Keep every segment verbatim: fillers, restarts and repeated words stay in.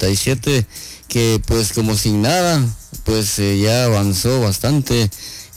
ochenta y siete, que pues como sin nada, pues eh, ya avanzó bastante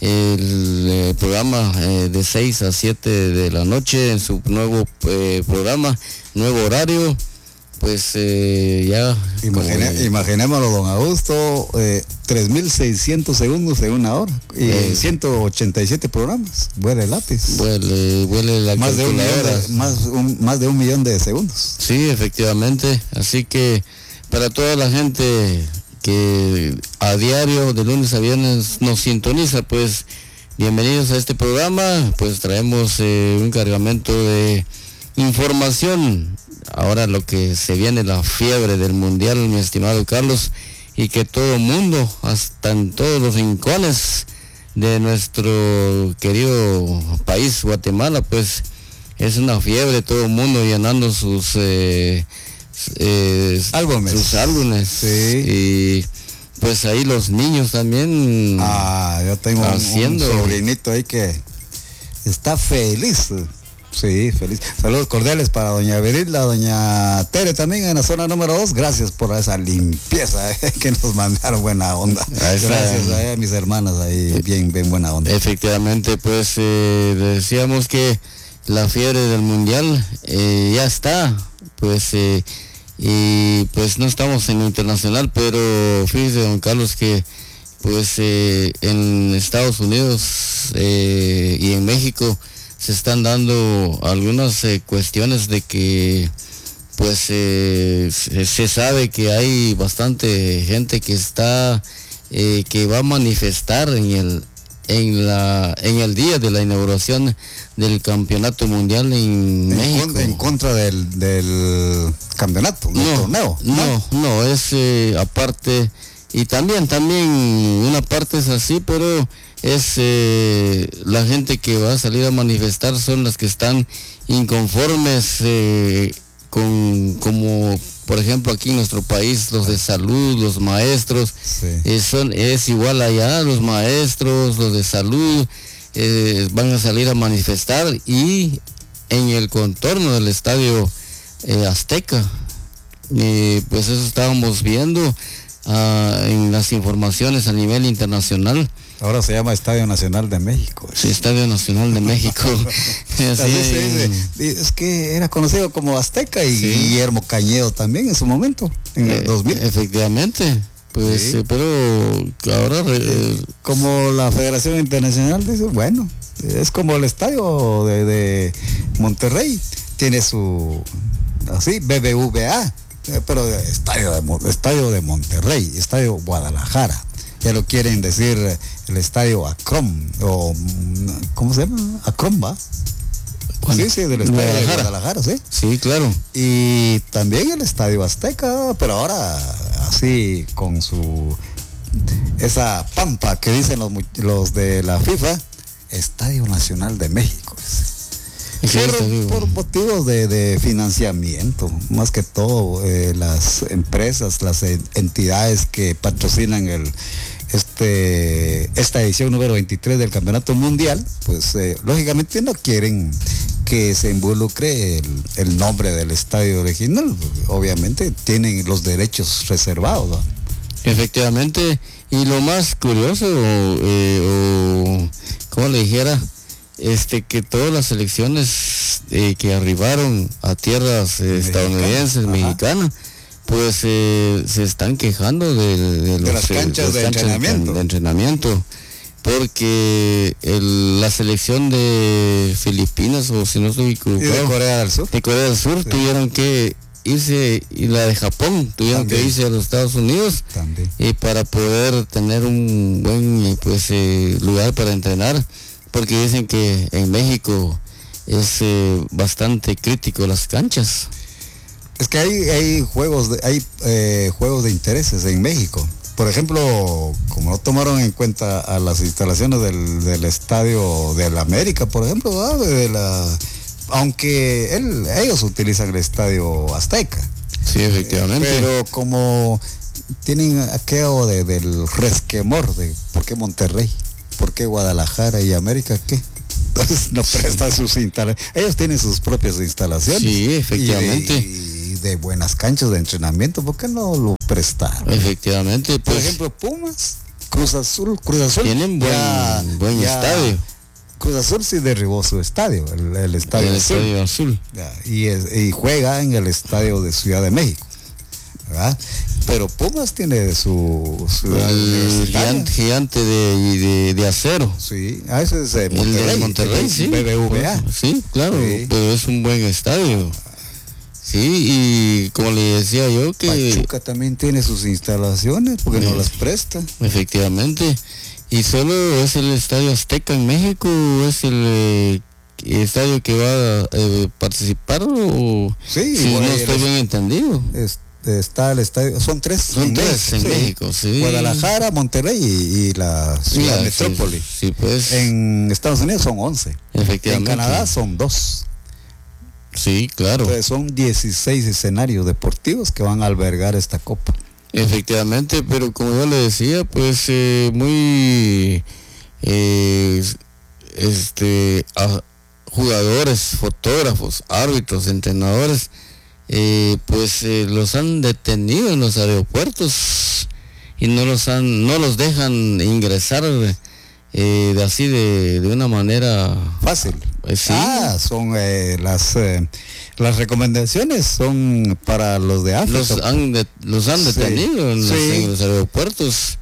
el eh, programa eh, de seis a siete de la noche en su nuevo eh, programa, nuevo horario. Pues eh, ya... Imagine, como, imaginémoslo, don Augusto, eh, tres mil seiscientos segundos en una hora y eh, ciento ochenta y siete programas. Vuela el lápiz. Vuele, vuele la más de, un millón de, más, un, más de un millón de segundos. Sí, efectivamente. Así que para toda la gente que a diario, de lunes a viernes, nos sintoniza, pues bienvenidos a este programa. Pues traemos eh, un cargamento de información. Ahora lo que se viene, la fiebre del mundial, mi estimado Carlos, y que todo el mundo, hasta en todos los rincones de nuestro querido país, Guatemala, pues es una fiebre, todo el mundo llenando sus eh, eh, álbumes. Sus álbumes. Sí. Y pues ahí los niños también. Ah, yo tengo haciendo... un sobrinito ahí que está feliz. Sí, feliz. Saludos cordiales para doña Berila, doña Tere también en la zona número dos. Gracias por esa limpieza eh, que nos mandaron, buena onda. Gracias a eh, mis hermanas ahí, bien, bien buena onda. Efectivamente, pues eh, decíamos que la fiebre del mundial eh, ya está, pues eh, y pues no estamos en lo internacional, pero fíjese, don Carlos, que pues eh, en Estados Unidos eh, y en México se están dando algunas eh, cuestiones de que pues eh, se, se sabe que hay bastante gente que está eh, que va a manifestar en el en la en el día de la inauguración del campeonato mundial en, en México. Con, en contra del, del campeonato, del no, torneo. No, no, no es eh, aparte, y también también una parte es así, pero es eh, la gente que va a salir a manifestar son las que están inconformes eh, con, como por ejemplo aquí en nuestro país, los de salud, los maestros, sí. eh, son, es igual allá, los maestros, los de salud eh, van a salir a manifestar, y en el contorno del estadio eh, Azteca, eh, pues eso estábamos viendo uh, en las informaciones a nivel internacional. Ahora se llama Estadio Nacional de México. Sí, Estadio Nacional de México. Así se dice. Es que era conocido como Azteca, y sí. Guillermo Cañedo también en su momento, en el eh, dos mil. Efectivamente, pues, sí. eh, pero ahora... Eh, como la Federación Internacional dice, bueno, es como el estadio de, de Monterrey, tiene su, así, B B V A, pero estadio de, estadio de Monterrey, estadio Guadalajara. Ya lo quieren decir el estadio Akron, o ¿cómo se llama? Akron, ¿va? Sí, sí, del estadio Guadalajara. de Guadalajara, sí. Sí, claro. Y también el estadio Azteca, pero ahora así con su, esa pampa que dicen los, los de la FIFA, Estadio Nacional de México. Sí, por, por motivos de, de financiamiento, más que todo eh, las empresas, las entidades que patrocinan el este esta edición número veintitrés del Campeonato Mundial, pues eh, lógicamente no quieren que se involucre el, el nombre del estadio original. Obviamente tienen los derechos reservados, ¿no? Efectivamente, y lo más curioso, eh, o como le dijera, este que todas las selecciones eh, que arribaron a tierras eh, estadounidenses, mexicanas, pues eh, se están quejando de, de, de los, las canchas, de, canchas entrenamiento. de entrenamiento, porque el, la selección de Filipinas, o si no estoy equivocado, y de Corea del Sur, de Corea del Sur sí. tuvieron que irse, y la de Japón tuvieron también. que irse a los Estados Unidos y para poder tener un buen pues eh, lugar para entrenar, porque dicen que en México es eh, bastante crítico las canchas. Es que hay, hay juegos de, hay eh, juegos de intereses en México. Por ejemplo, como no tomaron en cuenta a las instalaciones del, del estadio de la América, por ejemplo, ¿verdad? de la aunque él, ellos utilizan el estadio Azteca. Sí, efectivamente. Pero como tienen aquello de, del resquemor de por qué Monterrey, por qué Guadalajara y América, ¿qué? Entonces no prestan sus instalaciones. Ellos tienen sus propias instalaciones. Sí, efectivamente. Y, y de buenas canchas de entrenamiento, ¿por qué no lo prestaron? Efectivamente, Por pues, ejemplo, Pumas, Cruz Azul, Cruz Azul. tienen buen, ya- buen ya- estadio, Cruz Azul sí derribó su estadio, el, el estadio el azul. estadio azul. Ya, y, es- y juega en el estadio de Ciudad de México, ¿verdad? Pero Pumas tiene su ciudad El universitaria. gigante, gigante de, de, de acero. Sí, ah, ese es eh, El Monterrey, de Monterrey, el sí. B B V A. Sí, claro, Sí. pero es un buen estadio. Sí, y como le decía yo que Pachuca también tiene sus instalaciones, porque no Sí. las presta. efectivamente, y solo es el Estadio Azteca en México, o es el eh, estadio que va a eh, participar, o Sí, si no bueno, estoy el- bien entendido. Es- está el estadio, son tres. Son tres en México, sí. Guadalajara, Monterrey y, y la ciudad Mira, metrópoli. Sí, sí, pues, En Estados Unidos son once. En efectivamente. Canadá son dos. Sí, claro. Entonces son dieciséis escenarios deportivos que van a albergar esta copa. Efectivamente, pero como yo le decía, pues eh, muy eh, este a- jugadores, fotógrafos, árbitros, entrenadores, eh, pues eh, los han detenido en los aeropuertos y no los han, no los dejan ingresar eh, de así de, de una manera Fácil. eh, sí. Ah, son eh, las eh, las recomendaciones son para los de África. los han de- los han Sí, detenido en, los, sí. en los aeropuertos.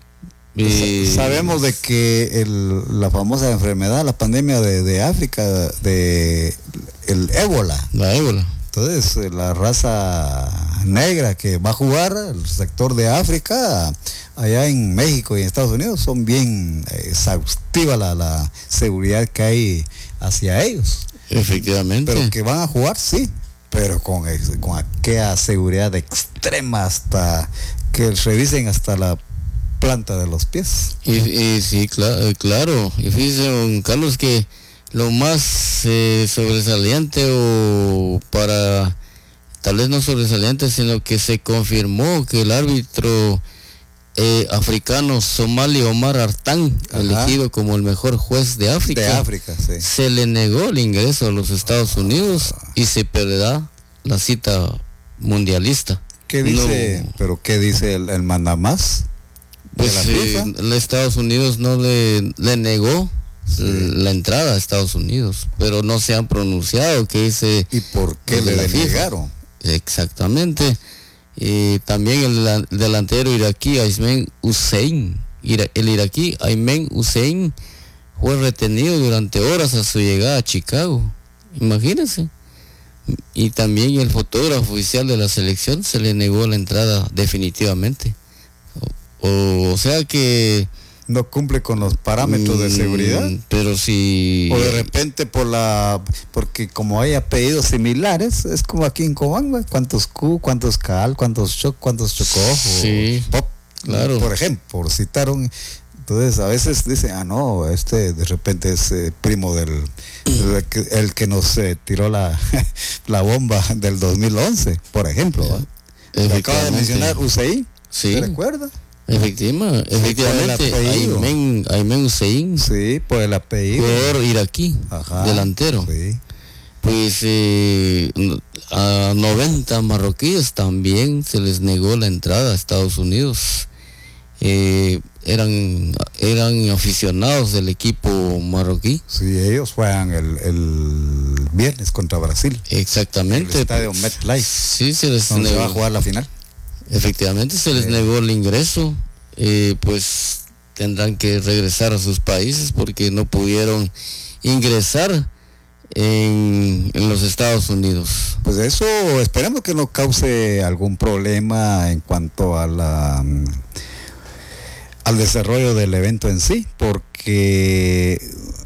Y- Sa- Sabemos de que el, la famosa enfermedad, la pandemia de, de África, de el ébola. la ébola. Entonces, eh, la raza negra que va a jugar, el sector de África, allá en México y en Estados Unidos, son bien eh, exhaustiva la, la seguridad que hay hacia ellos. Efectivamente. Pero que van a jugar, sí, pero con, ex- con aquella seguridad extrema hasta que revisen hasta la planta de los pies. Y, y sí, cla- claro. Y fíjese, don Carlos, que lo más eh, sobresaliente o para, tal vez no sobresaliente, sino que se confirmó que el árbitro eh, africano Somali Omar Artán, Ajá. elegido como el mejor juez de África, De África, sí. se le negó el ingreso a los Estados Unidos y se perderá la cita mundialista. ¿Qué dice? No. ¿Pero qué dice el, el mandamás? ¿De Pues la eh, FIFA? los Estados Unidos no le, le negó la entrada a Estados Unidos, pero no se han pronunciado que dice ¿Y por qué los de le la FIFA. denegaron? exactamente. Y también el delan- delantero iraquí Aymen Hussein, ira- el iraquí Aymen Hussein fue retenido durante horas a su llegada a Chicago. Imagínense. Y también el fotógrafo oficial de la selección se le negó la entrada definitivamente. O, o sea que ¿No cumple con los parámetros de Mm, seguridad? Pero si... O de repente por la, porque como hay apellidos similares, es como aquí en Cobán, güey, cuántos Q, cuántos Cal, cuántos Choc, cuántos Chocó, Sí, o Pop, claro. por ejemplo, por citar un, entonces a veces dicen, ah no, este de repente es eh, primo del, del que- el que nos eh, tiró la, la bomba del dos mil once, por ejemplo, ¿va? Lo acaba de Efectivamente. mencionar Hussein, Sí, ¿se recuerda? efectiva- efectivamente, por el apellido. Aymen, Aymen Hussein, Sí, por el apellido. jugador iraquí, Ajá, delantero. Sí. Pues eh, no- a noventa marroquíes también se les negó la entrada a Estados Unidos. Eh, eran, eran aficionados del equipo marroquí. Sí, ellos juegan el, el viernes contra Brasil. Exactamente. El estadio MetLife, Sí, se les donde se va a negó. jugar la final. Efectivamente, se les Sí. negó el ingreso. Eh, pues tendrán que regresar a sus países porque no pudieron ingresar en, en los Estados Unidos. Pues eso esperemos que no cause algún problema en cuanto a la mm, al desarrollo del evento en sí, porque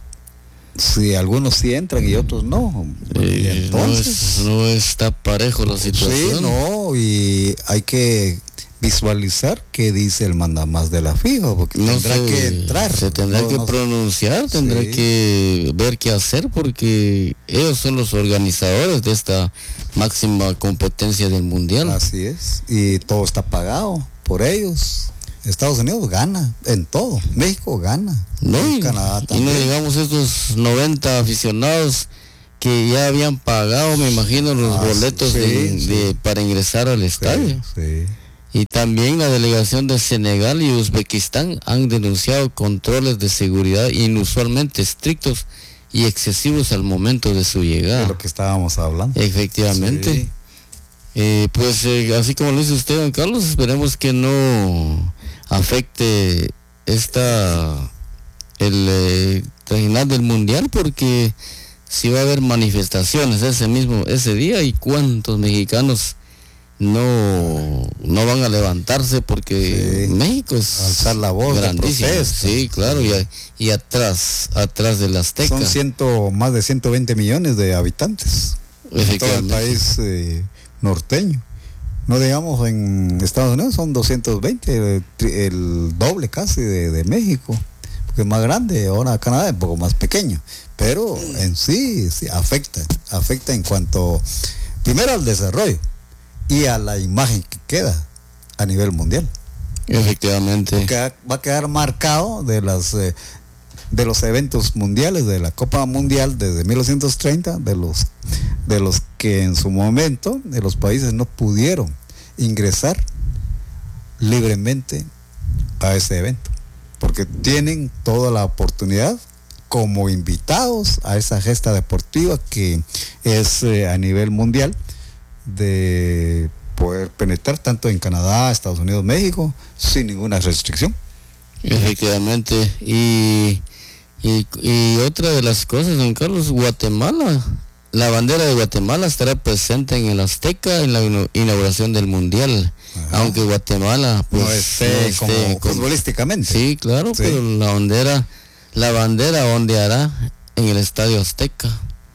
si algunos sí entran y otros no, pues, y Eh, no, entonces es- no está parejo la situación. sí, no, y hay que visualizar qué dice el mandamás de la FIFA, porque No tendrá se- que entrar. Se tendrá No, que no- pronunciar, tendrá Sí. que ver qué hacer porque ellos son los organizadores de esta máxima competencia del mundial. Así es, y todo está pagado por ellos. Estados Unidos gana en todo, México gana, No, y y, Canadá y no también. digamos estos noventa aficionados que ya habían pagado, me imagino, los Ah, boletos sí, de, sí. de- para ingresar al estadio. Sí, sí. Y también la delegación de Senegal y Uzbekistán han denunciado controles de seguridad inusualmente estrictos y excesivos al momento de su llegada. De lo que estábamos hablando. Efectivamente. Sí. Eh, pues eh, así como lo dice usted, don Carlos, esperemos que no afecte esta el eh, final del mundial, porque si va a haber manifestaciones ese mismo ese día, y cuántos mexicanos no no van a levantarse, porque Sí. México es Alzar la voz de grandísimo. protesta. Sí, claro, y, a- y atrás atrás del Azteca. Son ciento, más de ciento veinte millones de habitantes en todo el Efectivamente. país eh, norteño. No digamos en Estados Unidos son doscientos veinte, el, tri- el doble casi de, de México, porque es más grande. Ahora Canadá es un poco más pequeño, pero en sí, sí afecta, afecta en cuanto, primero al desarrollo y a la imagen que queda a nivel mundial. Efectivamente. Que va a quedar marcado de las eh, de los eventos mundiales, de la Copa Mundial desde mil novecientos treinta, de los de los que en su momento de los países no pudieron ingresar libremente a ese evento, porque tienen toda la oportunidad como invitados a esa gesta deportiva que es eh, a nivel mundial, de poder penetrar tanto en Canadá, Estados Unidos, México, sin ninguna restricción. Efectivamente. Y, y, y otra de las cosas, don Carlos, Guatemala, la bandera de Guatemala estará presente en el Azteca en la ina- inauguración del Mundial. Ajá. Aunque Guatemala pues No esté como con- futbolísticamente. Sí, claro, Sí. pero la bandera, la bandera ondeará en el Estadio Azteca.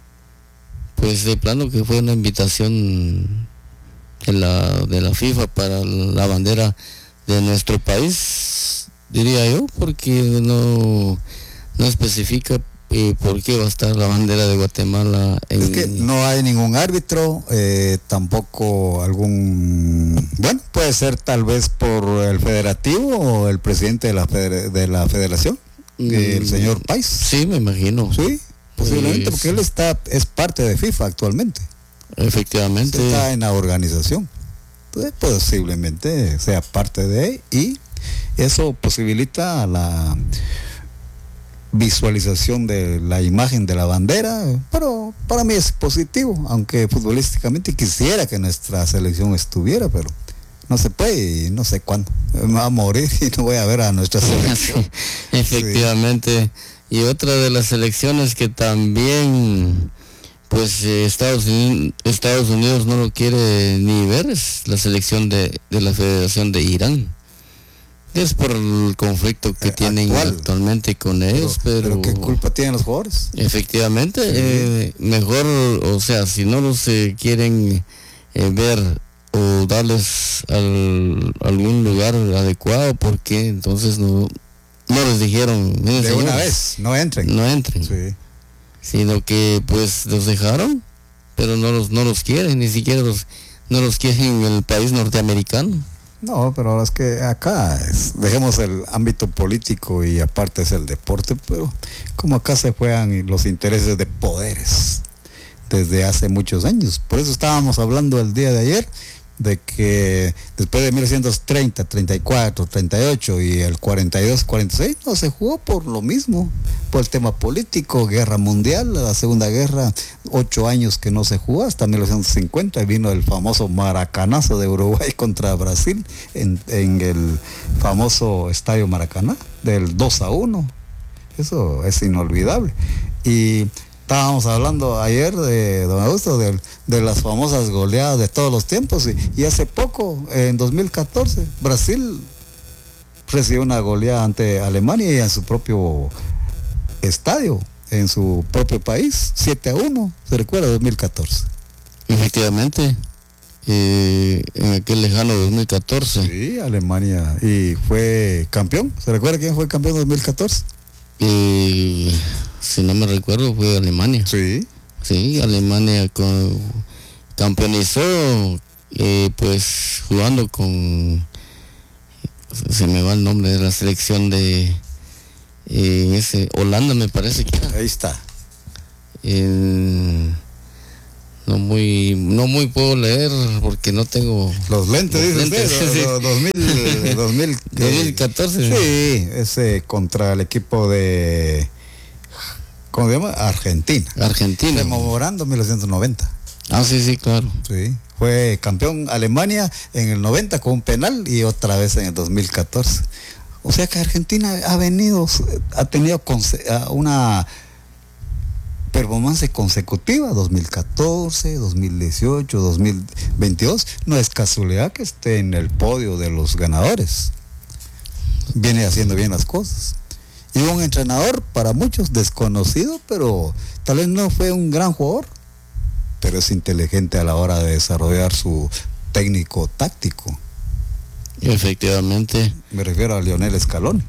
Pues de plano que fue una invitación de la, de la FIFA para la bandera de nuestro país, diría yo, porque no, no especifica eh, por qué va a estar la bandera de Guatemala en... Es que no hay ningún árbitro, eh, tampoco algún, bueno, puede ser tal vez por el federativo o el presidente de la, feder- de la federación, el Mm, señor Pais. Sí, me imagino. Sí, posiblemente, Sí, porque sí. él está, es parte de FIFA actualmente. Efectivamente. Está en la organización. Entonces, posiblemente sea parte de, y eso posibilita la visualización de la imagen de la bandera, pero para mí es positivo, aunque futbolísticamente quisiera que nuestra selección estuviera, pero no se puede y no sé cuándo. Me va a morir y no voy a ver a nuestra selección. Sí, efectivamente. Y otra de las elecciones que también pues eh, Estados Unidos, Estados Unidos no lo quiere ni ver es la selección de, de la Federación de Irán. Es por el conflicto que Eh, tienen actual. actualmente con ellos, pero, pero ¿qué culpa tienen los jugadores? efectivamente, Sí. eh, mejor, o sea, si no los eh, quieren eh, ver o darles al, algún lugar adecuado, porque entonces no, no les dijeron, "Miren, De una señores, vez, no entren. no entren", Sí. sino que pues los dejaron, pero no los no los quieren, ni siquiera los no los quieren en el país norteamericano. No, pero ahora es que acá es- dejemos el ámbito político y aparte es el deporte, pero como acá se juegan los intereses de poderes desde hace muchos años. Por eso estábamos hablando el día de ayer de que después de mil novecientos treinta, treinta y cuatro, treinta y ocho y el cuarenta y dos, cuarenta y seis no se jugó por lo mismo, por el tema político, guerra mundial, la segunda guerra, ocho años que no se jugó, hasta mil novecientos cincuenta vino el famoso maracanazo de Uruguay contra Brasil en, en el famoso estadio Maracaná del dos a uno. Eso es inolvidable. Y estábamos hablando ayer de don Augusto de, de las famosas goleadas de todos los tiempos, y, y hace poco, en dos mil catorce, Brasil recibió una goleada ante Alemania y en su propio estadio, en su propio país, siete a uno, se recuerda, dos mil catorce. Efectivamente, eh, en aquel lejano dos mil catorce. Sí, Alemania, y fue campeón. ¿Se recuerda quién fue campeón en dos mil catorce? Eh, si no me recuerdo, fue Alemania. Sí. Sí, Alemania con, campeonizó, eh, pues jugando con, se me va el nombre de la selección de, eh, ese, Holanda me parece que era. Ahí está. Eh, no muy, no muy puedo leer porque no tengo los lentes, los dice lentes, usted, sí. dos mil, dos mil, dos mil catorce. Sí, ese contra el equipo de, ¿cómo se llama? Argentina. Argentina. Rememorando mil novecientos noventa. Ah, sí, sí, claro. Sí, fue campeón Alemania en el noventa con un penal y otra vez en el dos mil catorce. O sea que Argentina ha venido, ha tenido una performance consecutiva, dos mil catorce, dos mil dieciocho, dos mil veintidós. No es casualidad que esté en el podio de los ganadores. Viene haciendo bien las cosas. Y un entrenador para muchos desconocido, pero tal vez no fue un gran jugador, pero es inteligente a la hora de desarrollar su técnico táctico. Efectivamente. Me refiero a Lionel Scaloni.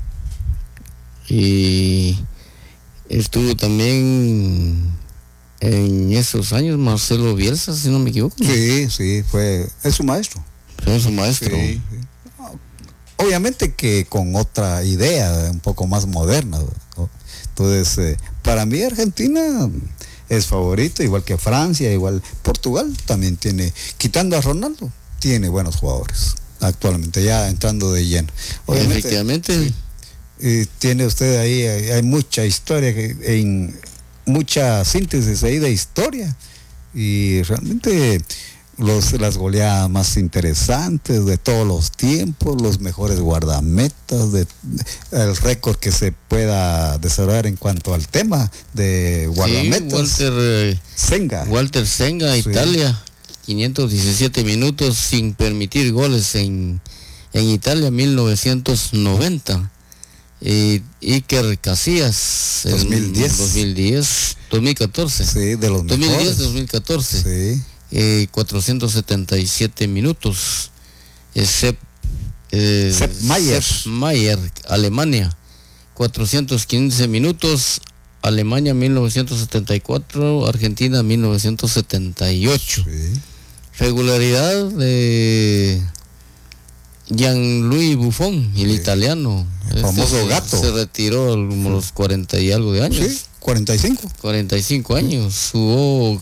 Y estuvo también en esos años Marcelo Bielsa, si no me equivoco. Sí, sí, fue, es su maestro. Fue su maestro. Sí, sí. Obviamente que con otra idea, un poco más moderna, ¿no? Entonces, eh, para mí Argentina es favorito, igual que Francia, igual Portugal también tiene, quitando a Ronaldo, tiene buenos jugadores actualmente, ya entrando de lleno. Obviamente, efectivamente. Sí. Y tiene usted ahí, hay, hay mucha historia, en, mucha síntesis ahí de historia, y realmente los, las goleadas más interesantes de todos los tiempos, los mejores guardametas, de, de, el récord que se pueda desarrollar en cuanto al tema de guardametas. Sí, Walter eh, Senga. Walter Senga, sí. Italia, quinientos diecisiete minutos sin permitir goles en, en Italia, mil novecientos noventa. Eh, Iker Casillas, dos mil diez. dos mil diez, dos mil catorce. Sí, de los dos mil diez, mejores. dos mil catorce. Sí. Eh, cuatrocientos setenta y siete minutos. Eh, Sepp, eh, Sepp Maier. Sepp Maier, Alemania, cuatrocientos quince minutos. Alemania mil novecientos setenta y cuatro, Argentina mil novecientos setenta y ocho. Sí. Regularidad de Gianluigi Buffon, el sí. italiano. El famoso este gato. Se retiró como los cuarenta y algo de años. Sí, cuarenta y cinco. cuarenta y cinco años. Jugó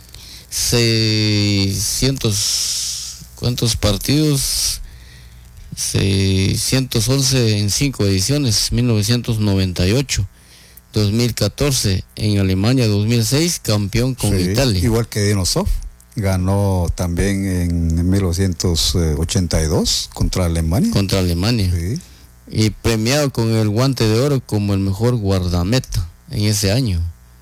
seiscientos, ¿cuántos partidos? seiscientos once en cinco ediciones, mil novecientos noventa y ocho. dos mil catorce en Alemania, dos mil seis campeón con sí, Italia. Igual que Dinosov, ganó también en mil novecientos ochenta y dos contra Alemania. Contra Alemania. Sí. Y premiado con el guante de oro como el mejor guardameta en ese año.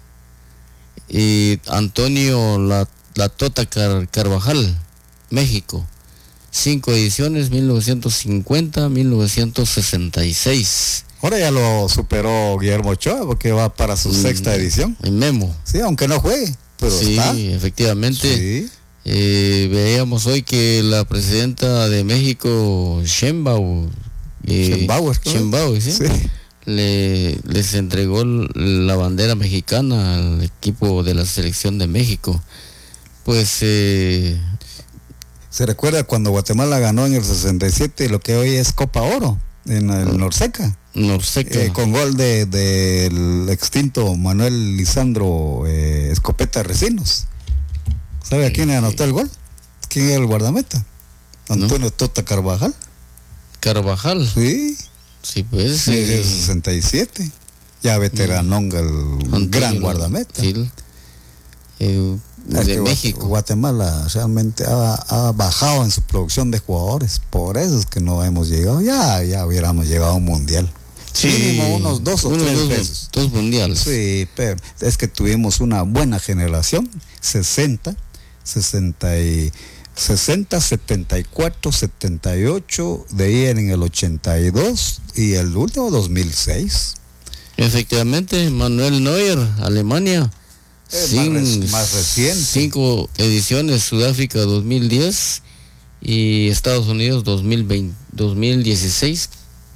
Y Antonio La, La Tota Car, Carvajal, México. Cinco ediciones, mil novecientos cincuenta a mil novecientos sesenta y seis. Ahora ya lo superó Guillermo Ochoa porque va para su mm, sexta edición. En Memo. Sí, aunque no juegue, pero sí, está. Efectivamente. Sí. Eh, veíamos hoy que la presidenta de México, Sheinbaum, eh, Sheinbauer, Sheinbaum, ¿sí? Sí. Le, les entregó la bandera mexicana al equipo de la selección de México. Pues eh, se recuerda cuando Guatemala ganó en el sesenta y siete lo que hoy es Copa Oro en el Norseca. Norseca. Eh, con gol de del extinto Manuel Lisandro eh, Escopeta Recinos. ¿Sabe a quién le anotó el gol? ¿Quién era el guardameta? Antonio no. Tota Carvajal. Carvajal. Sí. Sí, pues. Sí, eh, sesenta y siete. Ya veteranonga, el Antonio, gran guardameta. Sí. Eh, de México. Guatemala realmente ha, ha bajado en su producción de jugadores. Por eso es que no hemos llegado. Ya, ya hubiéramos llegado a un mundial. Sí, mínimo unos dos o unos tres dos, veces. Dos mundiales. Sí, pero es que tuvimos una buena generación. sesenta, sesenta y sesenta, setenta y cuatro, setenta y ocho, de ahí en el ochenta y dos y el último dos mil seis. Efectivamente, Manuel Neuer, Alemania. Eh, Sin, más, res, más reciente. Cinco ediciones, Sudáfrica dos mil diez y Estados Unidos dos mil veinte, dos mil dieciséis.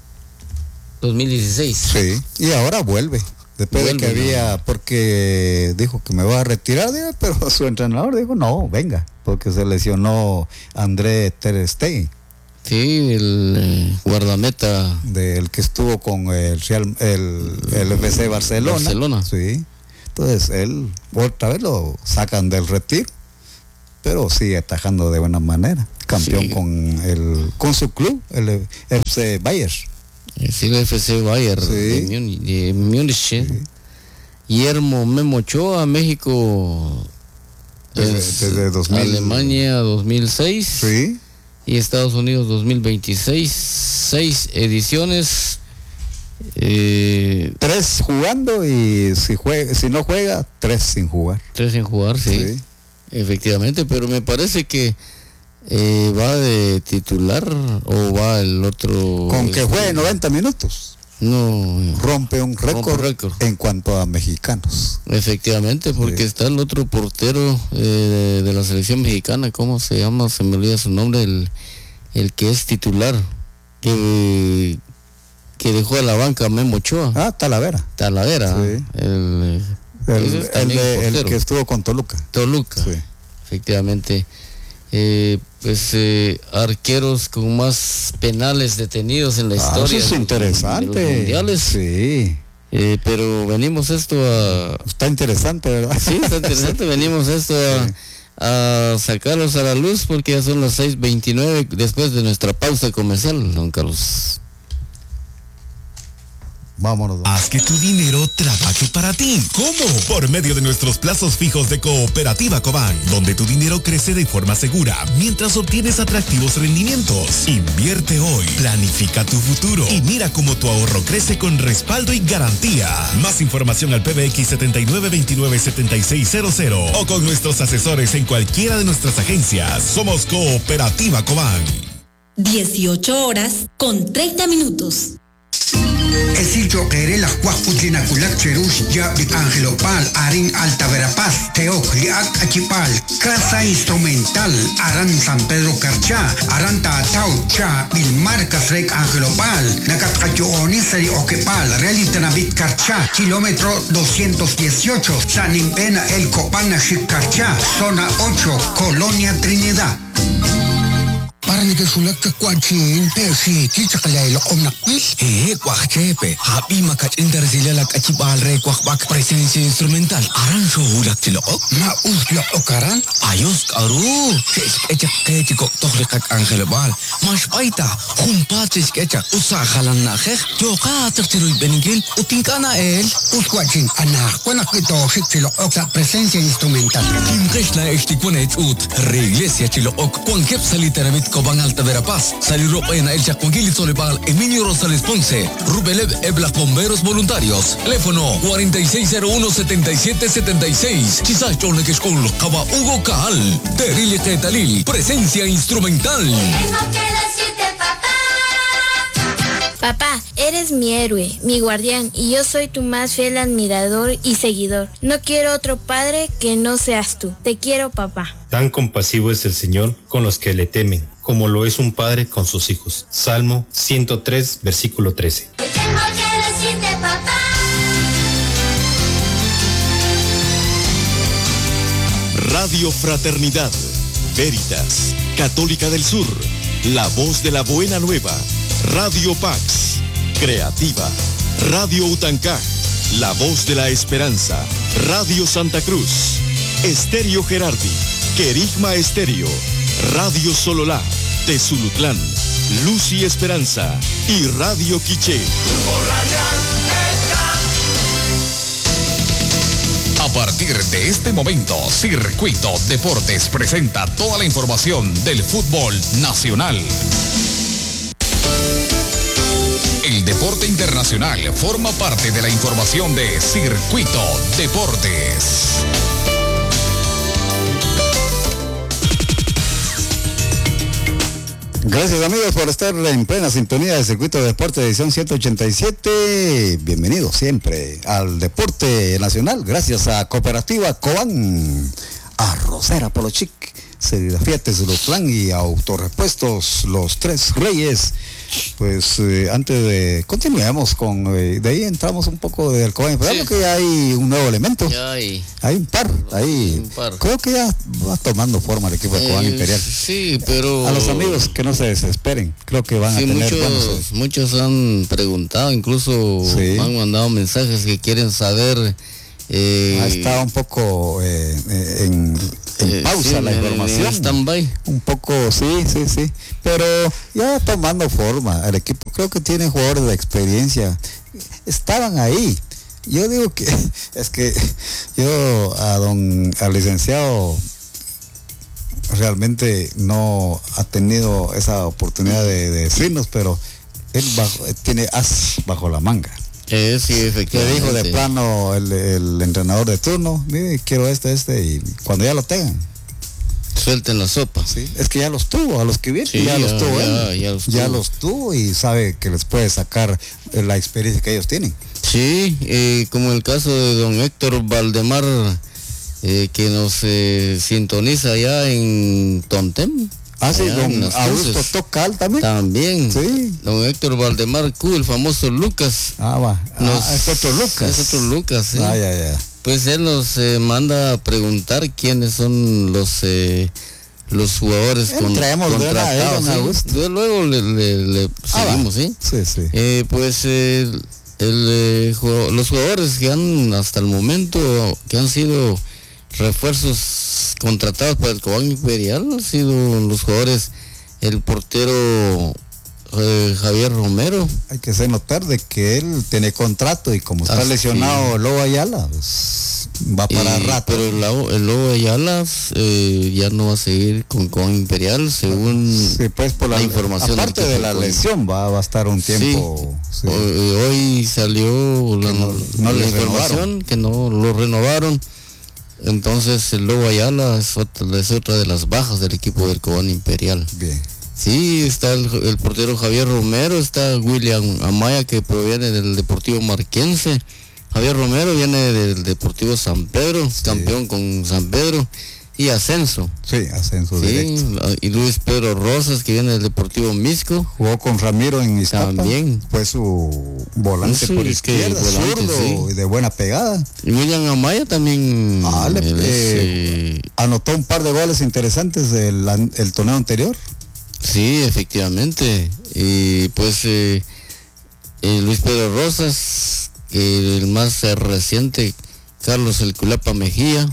dos mil dieciséis. Sí, y ahora vuelve. Después vuelve, de que había, no. porque dijo que me va a retirar, pero su entrenador dijo, no, venga, porque se lesionó André Ter Stegen. Sí, el eh, guardameta. Del que estuvo con el Real, el, el F C Barcelona. Barcelona. Sí. Entonces él, otra vez lo sacan del retiro, pero sigue atajando de buena manera. Campeón sí. con el con su club, el F C Bayern. Sí, el F C Bayern sí. de Múnich. De Múnich. Sí. Guillermo Memo Ochoa, México. Desde, desde dos mil... Alemania dos mil seis. Sí. Y Estados Unidos dos mil veintiséis. Seis ediciones. Eh, tres jugando y si juega, si no juega, tres sin jugar. Tres sin jugar, sí. sí. Efectivamente, pero me parece que eh, va de titular o va el otro. Con que este, juegue noventa minutos. No. Rompe un récord récord en cuanto a mexicanos. Efectivamente, porque sí. está el otro portero eh, de la selección mexicana, ¿cómo se llama? Se me olvida su nombre, el, el que es titular, que, que dejó a la banca Memo Ochoa. Ah, Talavera. Talavera, sí. el, el, el, de, el que estuvo con Toluca. Toluca, sí. Efectivamente. Eh, pues eh, arqueros con más penales detenidos en la ah, historia. Eso es interesante. De los mundiales. Sí. Eh, pero venimos esto a... Está interesante, ¿verdad? Sí, está interesante. Venimos esto a, sí. a sacarlos a la luz porque ya son las seis veintinueve después de nuestra pausa comercial, don Carlos. Vámonos. Haz que tu dinero trabaje para ti. ¿Cómo? Por medio de nuestros plazos fijos de Cooperativa Cobán, donde tu dinero crece de forma segura mientras obtienes atractivos rendimientos. Invierte hoy, planifica tu futuro y mira cómo tu ahorro crece con respaldo y garantía. Más información al P B X setenta y nueve veintinueve setenta y seis cero cero o con nuestros asesores en cualquiera de nuestras agencias. Somos Cooperativa Cobán. dieciocho horas con treinta minutos. El sitio Querela Cuacutlina Culac Cherush ya Angelo Pal Arin Alta Verapaz Teoc Liac Achipal Casa Instrumental Aran San Pedro Carchá Aranta Atau Cha Bilmarcas Rek Angelo Pal Nakatkacho Onisari Oquepal Realitanabit Carchá Kilómetro doscientos dieciocho San Impena El Copana Chic Carchá Zona ocho Colonia Trinidad. Parang sulak ke kuachin persi kicakalay lo omnakwil eh kwak chepe habi makat inter sila lak achibal re kwak bak presencia instrumental aran so hulak tilo ok ma us lo okaran ayos karu ses echak ke chiko tohlikat angel bal mas baita humpat ses echak usa khalan nakheh joka tertiru beningil utinkana el us kuachin anak kwanak ito sik tilo ok sa presencia instrumental imkesh la eshtikwanet ut reglesia tilo ok kwankep saliteramit Cobán Alta Verapaz, Saliró en El Chacuanquil y Solebal, Emilio Rosales Ponce, Rubelev Eblas Bomberos Voluntarios, teléfono cuarenta y seis cero uno setenta y siete setenta y seis, Chisach Chonekeshkol, Caba Hugo Caal, Terili Tetalil, presencia instrumental. Papá, eres mi héroe, mi guardián, y yo soy tu más fiel admirador y seguidor. No quiero otro padre que no seas tú. Te quiero, papá. Tan compasivo es el Señor con los que le temen, como lo es un padre con sus hijos. Salmo ciento tres, versículo trece. Radio Fraternidad, Veritas, Católica del Sur, La Voz de la Buena Nueva, Radio Pax, Creativa, Radio Utancaj, La Voz de la Esperanza, Radio Santa Cruz, Estéreo Gerardi, Querigma Estéreo, Radio Sololá, Tezulutlán, Luz y Esperanza y Radio Quiché. A partir de este momento, Circuito Deportes presenta toda la información del fútbol nacional. El deporte internacional forma parte de la información de Circuito Deportes. Gracias amigos por estar en plena sintonía de Circuito de Deporte edición ciento ochenta y siete. Bienvenidos siempre al deporte nacional. Gracias a Cooperativa Cobán, a Rosera Polochic, Serigrafía Tezulutlán y Autorepuestos Los Tres Reyes. Pues eh, antes de continuemos con eh, de ahí entramos un poco del Cobán, pero sí, que ya hay un nuevo elemento. Ya hay. Hay un par, ahí. Un par. Creo que ya va tomando forma el equipo de Cobán eh, Imperial. Sí, pero a los amigos que no se desesperen, creo que van sí, a tener muchos, buenos... muchos han preguntado, incluso sí, han mandado mensajes que quieren saber Eh, ah, estaba un poco eh, eh, en, en eh, pausa sí, la en- información. en stand-by. Un poco, sí, sí, sí. Pero ya tomando forma. El equipo creo que tiene jugadores de experiencia. Estaban ahí. Yo digo que es que yo a don al licenciado realmente no ha tenido esa oportunidad de, de decirnos, pero él bajo, tiene as bajo la manga. Eh, sí, Que efectivamente. dijo de plano el, el entrenador de turno, mire, quiero este, este, y cuando ya lo tengan. Suelten la sopa. Sí, es que ya los tuvo, a los que vienen, Sí, ya, los ya- tuvo ya- él. ya los Ya tuvo. los tuvo y sabe que les puede sacar eh, la experiencia que ellos tienen. Sí, eh, como el caso de don Héctor Valdemar, eh, que nos eh, sintoniza allá en Tontem. Ah, sí, allá en don las Augusto Cruces. Tocal también. También. Sí. Don Héctor Valdemar Q, el famoso Lucas. Ah, va. Nos- Ah, es otro Lucas. Es otro Lucas, sí. Ah, ya, ya. Pues él nos eh, manda a preguntar quiénes son los eh, los jugadores con, Entremos de una vez, contratados. don ¿sí? Augusto. De- Luego le, le- le Ah, va. seguimos, ¿sí? Sí, sí. Eh, pues eh, el, eh, juego- los jugadores que han hasta el momento, que han sido refuerzos contratados para el Cobán Imperial, han sido los jugadores, el portero eh, Javier Romero. Hay que hacer notar de que él tiene contrato y como está Ah, lesionado sí. Lobo Ayala, pues, va para Y- rato. Pero el, Lau- el Lobo Ayala eh, ya no va a seguir con Cobán Imperial, según Sí, pues por la, la información aparte del de equipo la de Cobán. lesión va, va a estar un Sí. tiempo. sí. Hoy, hoy salió la, Que no- no la les información renovaron. que no lo renovaron. Entonces el Lobo Ayala es otra, es otra de las bajas del equipo del Cobán Imperial. Bien. Sí, está el, el portero Javier Romero, está William Amaya, que proviene del Deportivo Marquense. Javier Romero viene del Deportivo San Pedro, campeón con San Pedro, y Ascenso. Sí, ascenso Sí, directo. la- y Luis Pedro Rosas, que viene del Deportivo Misco. Jugó con Ramiro en Iztapa. También. Fue su volante Sí, por es que izquierda, volante, zurdo sí. y de buena pegada. Y William Amaya también Ah, le- él es, eh, eh, Anotó un par de goles interesantes del an- el torneo anterior. sí, efectivamente. Y pues eh, eh, Luis Pedro Rosas, eh, el más eh, reciente, Carlos El Culapa Mejía,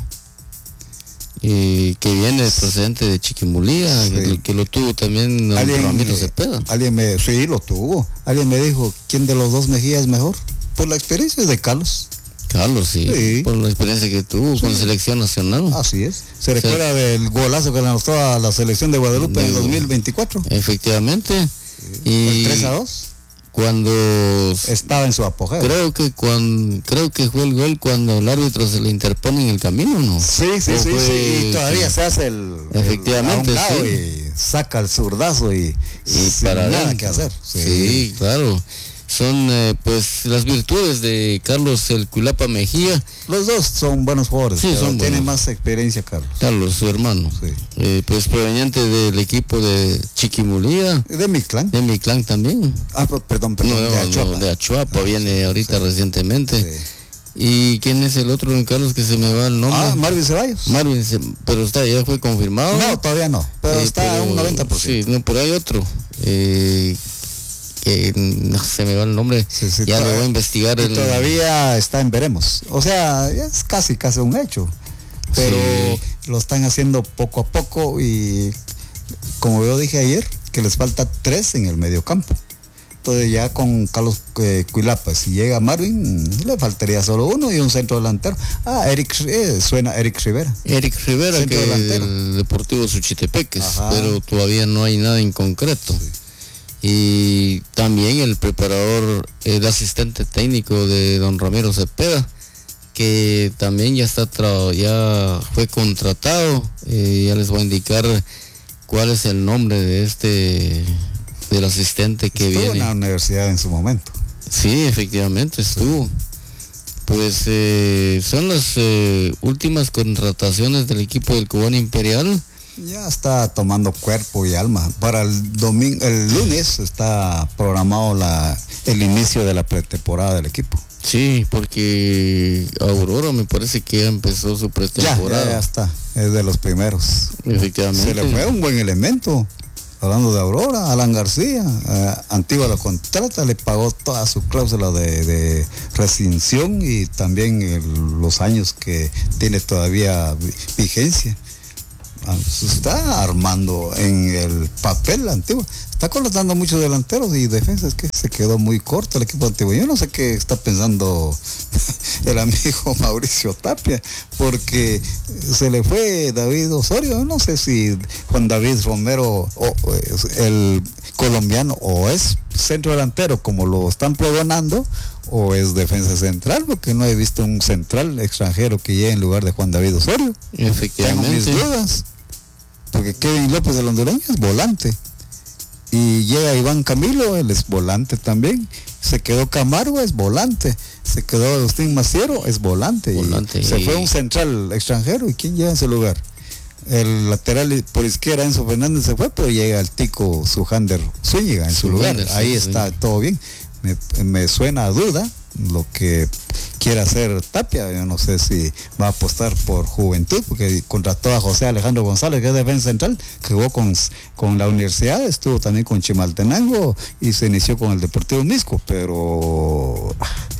eh, que viene procedente de Chiquimulía, Sí. el que lo tuvo también don Ramiro eh, Cepeda. alguien me, sí, lo tuvo. Alguien me dijo, ¿quién de los dos Mejía es mejor? Por la experiencia de Carlos. Carlos, sí, Sí. por la experiencia que tuvo con selección nacional. Así es. ¿Se recuerda del golazo que le anotó a la selección de Guadalupe en el De- dos mil veinticuatro? Efectivamente. El Y tres a dos. cuando Estaba en su apogeo. creo que cuando creo que fue el gol cuando el árbitro se le interpone en el camino, ¿no? Sí, sí, ¿O sí, fue- sí. Y todavía sí. se hace el. Efectivamente, el a un lado sí. y saca el zurdazo y, Y sin para nada adentro. que hacer. Sí, claro. Son eh, pues las virtudes de Carlos El Culapa Mejía, Los dos son buenos jugadores. Sí, pero son tiene buenos. más experiencia, Carlos. Carlos, su hermano. Sí. Eh, pues proveniente del equipo de Chiquimulía, De mi clan. de mi clan también. Ah, per- perdón, perdón. No, de no, Achuapa. de Achuapa, viene ahorita recientemente. Sí. ¿Y quién es el otro, don Carlos, que se me va el nombre? Ah, Marvin Ceballos. Marvin, se- pero está, ya fue confirmado. No, todavía no. Pero Eh, está a un noventa por ciento. Sí, no, pero hay otro. Eh, que no se me va el nombre. Sí, sí, ya to- lo voy a investigar. Y el- todavía está en veremos. O sea, ya es casi, casi un hecho. Pero Sí. lo están haciendo poco a poco y como yo dije ayer, que les falta tres en el medio campo. Entonces ya con Carlos eh, Cuilapa, si llega Marvin, le faltaría solo uno y un centro delantero. Ah, Eric, eh, suena Eric Rivera. Eric Rivera, Centro que delantero. del Deportivo Suchitepeques, Ajá. pero todavía no hay nada en concreto. Y también el preparador, el asistente técnico de don Ramiro Cepeda, que también ya está tra- ya fue contratado. Eh, ya les voy a indicar cuál es el nombre de este del asistente que Estuvo viene. en la universidad en su momento. Sí, efectivamente estuvo. Pues eh, son las eh, últimas contrataciones del equipo del Cobán Imperial. Ya está tomando cuerpo y alma. Para el domingo, el lunes está programado la el inicio de la pretemporada del equipo. Sí, porque Aurora me parece que ya empezó su Ya, pretemporada. ya, ya está. Es de los primeros. Efectivamente. Se le fue un buen elemento. Hablando de Aurora, Alan García, eh, Antigua lo contrata, le pagó toda su cláusula de, de rescisión y también el, los años que tiene todavía vigencia. Se está armando en el papel Antigua. Está contratando muchos delanteros y defensas, que se quedó muy corto el equipo antiguo. Yo no sé qué está pensando el amigo Mauricio Tapia, porque se le fue David Osorio. No sé si Juan David Romero, o, el colombiano, o es centro delantero como lo están pregonando, o es defensa central, porque no he visto un central extranjero que llegue en lugar de Juan David Osorio. Efectivamente. Tengo mis dudas, porque Kevin López, el hondureño, es volante. Y llega Iván Camilo, él es volante también. Se quedó Camargo, es volante. Se quedó Agustín Maciero, es volante. volante y se y... fue un central extranjero. ¿Y quién llega en ese lugar? El lateral por izquierda, Enzo Fernández, se fue, pero llega el tico Sujander Zúñiga en su lugar. Ahí sí, está sí. todo bien. Me, me suena a duda lo que quiere hacer Tapia. Yo no sé si va a apostar por juventud, porque contrató a José Alejandro González, que es defensa central, que jugó con, con la universidad, estuvo también con Chimaltenango y se inició con el Deportivo Misco, pero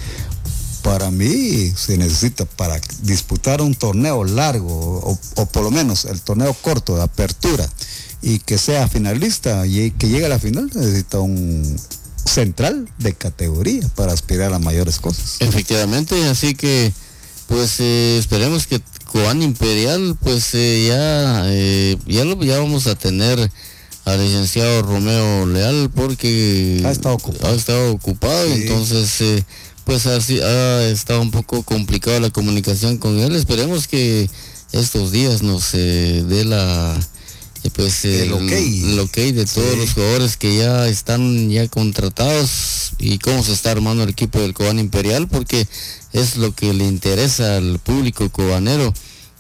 para mí se necesita, para disputar un torneo largo, o, o por lo menos el torneo corto de apertura, y que sea finalista y que llegue a la final, necesita un central de categoría para aspirar a mayores cosas. Efectivamente, así que pues eh, esperemos que Cobán Imperial pues eh, ya eh, ya lo ya vamos a tener al licenciado Romeo Leal, porque ha estado ocupado, ha estado ocupado sí. Y entonces eh, pues así ha estado un poco complicada la comunicación con él. Esperemos que estos días nos eh, dé la pues el, el, okay. el ok de todos sí. los jugadores que ya están ya contratados y cómo se está armando el equipo del Cobán Imperial, porque es lo que le interesa al público cobanero,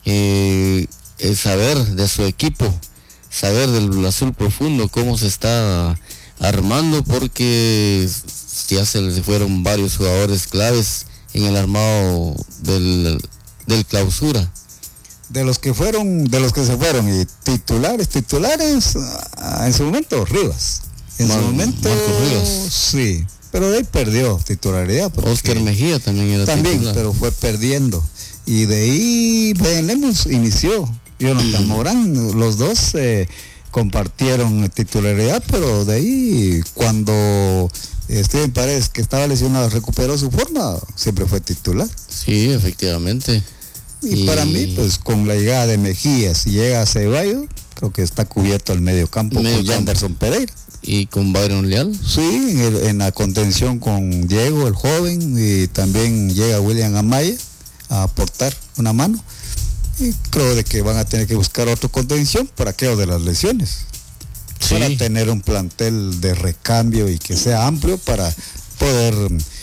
eh, el saber de su equipo, saber del azul profundo, cómo se está armando, porque ya se les fueron varios jugadores claves en el armado del, del clausura. De los que fueron, de los que se fueron, y titulares, titulares, en su momento Rivas. En Mar, su momento, Rivas. Sí, pero de ahí perdió titularidad. Oscar Mejía también era También, titular. Pero fue perdiendo. Y de ahí Ben Lemos inició. Jonathan Morán, los dos eh, compartieron titularidad, pero de ahí, cuando Steven Paredes, que estaba lesionado, recuperó su forma, siempre fue titular. Sí, efectivamente. Y, y para mí, pues con la llegada de Mejía, si llega a Ceballos, creo que está cubierto el medio campo medio con campo. Anderson Pereira. ¿Y con Byron Leal? Sí, en, el, en la contención con Diego, el joven, y también llega William Amaya a aportar una mano. Y creo de que van a tener que buscar otra contención para aquello de las lesiones. Sí. Para tener un plantel de recambio y que sea amplio para poder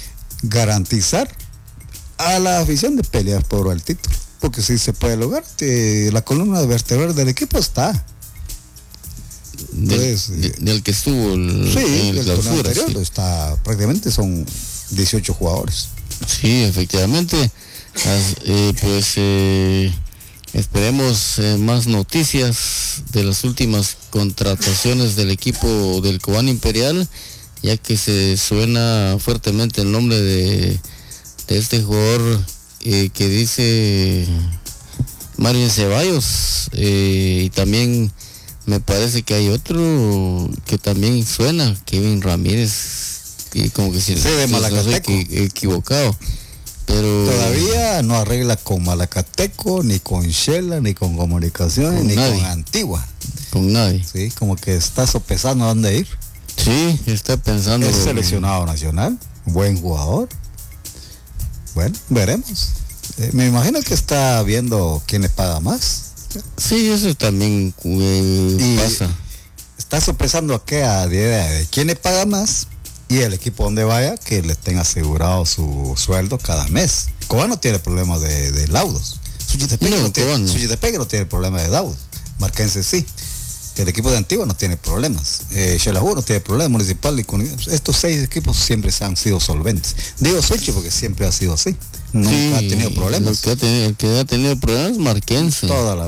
garantizar a la afición de pelear por el título. Porque si se puede lograr, te, la columna vertebral del equipo está. Del, Entonces, de, del que estuvo el, sí, en el clausura, anterior, sí. Está, prácticamente son dieciocho jugadores. Sí, efectivamente. As, eh, pues eh, esperemos eh, más noticias de las últimas contrataciones del equipo del Cobán Imperial, ya que se suena fuertemente el nombre de, de este jugador eh, que dice Mario Ceballos, eh, y también me parece que hay otro que también suena, Kevin Ramírez, y como que si sí, de Malacateco. Equi, equivocado, pero todavía no arregla con Malacateco, ni con Shela, ni con Comunicaciones, con ni nadie. Con Antigua. Con nadie. Sí, como que está sopesando a dónde ir. Sí, está pensando. Es seleccionado nacional, buen jugador. Bueno, veremos. Eh, me imagino que está viendo quién le paga más. Sí, eso también eh, pasa. Está sopesando a qué a idea de quién le paga más y el equipo donde vaya que le tenga asegurado su sueldo cada mes. Cobán no tiene problema de, de laudos. Suchitepeque no, no, tiene, no. Suchitepeque no tiene problema de laudos. Marquense sí. El equipo de Antigua no tiene problemas. Eh, Xelajú no tiene problemas. Municipal y Comunidad. Estos seis equipos siempre han sido solventes. Digo Suchi porque siempre ha sido así. Nunca sí, ha tenido problemas. El que ha tenido, el que ha tenido problemas es Marquense. Toda la vida.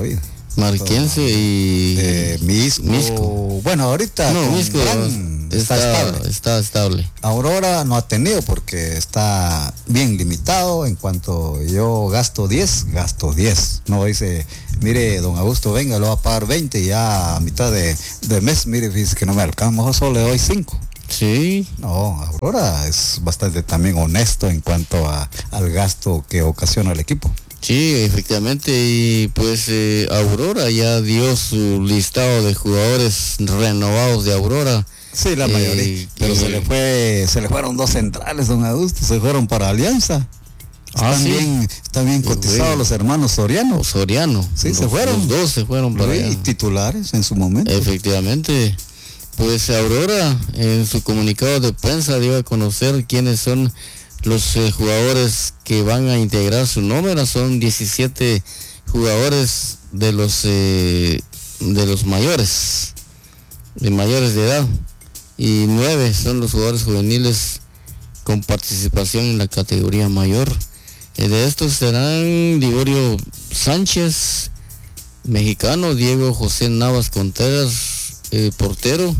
Marquense y eh, Misco. Misco. Bueno, ahorita no, Misco está, está estable. Está estable. Aurora no ha tenido porque está bien limitado. En cuanto yo gasto diez, gasto diez. No dice, mire, don Augusto, venga, lo va a pagar veinte y ya a mitad de, de mes, mire, dice que no me alcanza, mejor solo le doy cinco. Sí. No, Aurora es bastante también honesto en cuanto a, al gasto que ocasiona el equipo. Sí, efectivamente, y pues eh, Aurora ya dio su listado de jugadores renovados de Aurora. Sí, la mayoría. Eh, pero eh, se le fue, se le fueron dos centrales, don Augusto, se fueron para Alianza. Ah, están sí. bien, están bien cotizados bueno. Los hermanos Soriano. Soriano. Sí, los, se fueron. Los dos se fueron para sí, allá. Y titulares en su momento. Efectivamente. Pues Aurora en su comunicado de prensa dio a conocer quiénes son los eh, jugadores que van a integrar su nómina. Son diecisiete jugadores de los eh, de los mayores, de mayores de edad, y nueve son los jugadores juveniles con participación en la categoría mayor. Eh, de estos serán Liborio Sánchez, mexicano, Diego José Navas Contreras, eh, portero.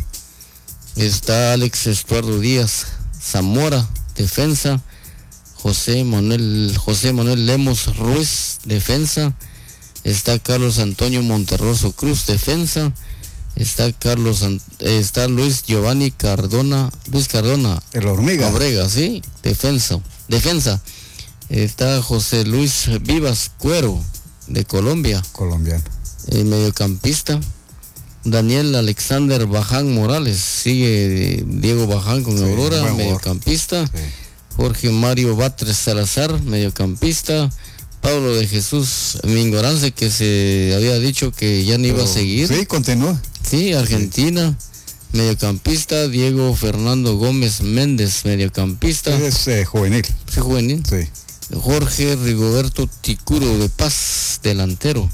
Está Alex Estuardo Díaz Zamora, defensa. José Manuel José Manuel Lemos Ruiz, defensa. Está Carlos Antonio Monterroso Cruz, defensa. Está Carlos está Luis Giovanni Cardona, Luis Cardona, el hormiga. Abrega, sí, defensa. Defensa. Está José Luis Vivas Cuero, de Colombia. Colombiano. El mediocampista. Daniel Alexander Baján Morales, sigue Diego Baján con sí, Aurora, mediocampista. Sí. Jorge Mario Batres Salazar, mediocampista. Pablo de Jesús Mingorance, que se había dicho que ya no iba Pero, a seguir. Sí, continúa. Sí, Argentina, sí. Mediocampista. Diego Fernando Gómez Méndez, mediocampista. Es eh, juvenil. Sí, juvenil. Sí. Jorge Rigoberto Ticuro de Paz, delantero.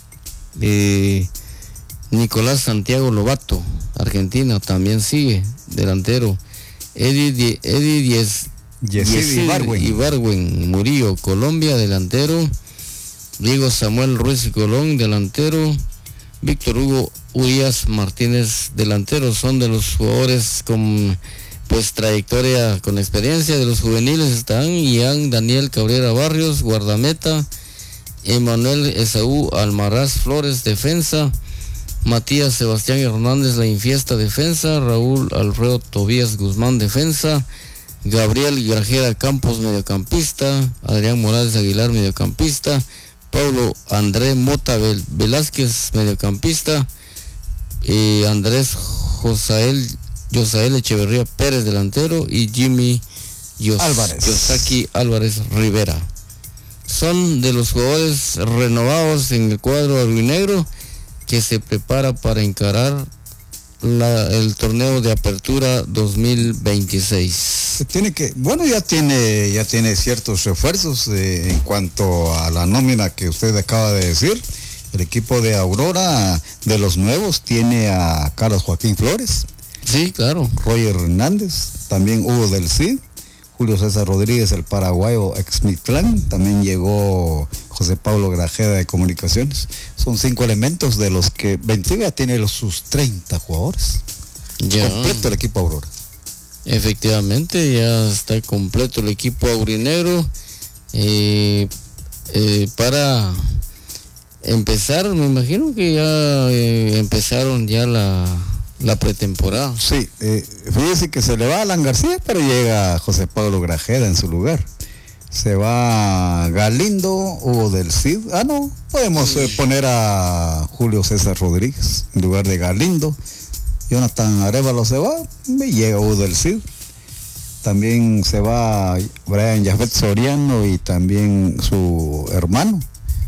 Eh, Nicolás Santiago Lobato, Argentina, también sigue, delantero. Eddie, Eddie Diez, Yesidi Ibargüen. Ibargüen Murillo, Colombia, delantero. Diego Samuel Ruiz Colón, delantero. Víctor Hugo Urias Martínez, delantero. Son de los jugadores con pues trayectoria, con experiencia. De los juveniles están Ian Daniel Cabrera Barrios, guardameta. Emanuel Esaú Almaraz Flores, defensa. Matías Sebastián Hernández La Infiesta, defensa. Raúl Alfredo Tobías Guzmán, defensa. Gabriel Grajera Campos, mediocampista. Adrián Morales Aguilar, mediocampista. Paulo André Mota Velázquez, mediocampista. Eh, Andrés Josael, Josael Echeverría Pérez, delantero. Y Jimmy Yos, Álvarez. Yosaki Álvarez Rivera. Son de los jugadores renovados en el cuadro albinegro que se prepara para encarar la, el torneo de apertura dos mil veintiséis. Tiene que, bueno, ya tiene, ya tiene ciertos refuerzos eh, en cuanto a la nómina que usted acaba de decir. El equipo de Aurora, de los nuevos, tiene a Carlos Joaquín Flores. Sí, claro. Roger Hernández, también Hugo del Cid, Julio César Rodríguez, el paraguayo ex Mictlán, también llegó José Pablo Grajeda de Comunicaciones. Son cinco elementos de los que Benfica tiene los, sus treinta jugadores. Ya. Completo el equipo Aurora. Efectivamente, ya está completo el equipo aurinegro. Eh, eh, para empezar, me imagino que ya eh, empezaron ya la, la pretemporada. Sí, eh, fíjese que se le va a Alan García, pero llega José Pablo Grajeda en su lugar. Se va Galindo, Hugo del Cid. Ah, no, podemos eh, poner a Julio César Rodríguez en lugar de Galindo. Jonathan Arevalo se va, y llega Hugo del Cid. También se va Brian Jafet Soriano y también su hermano.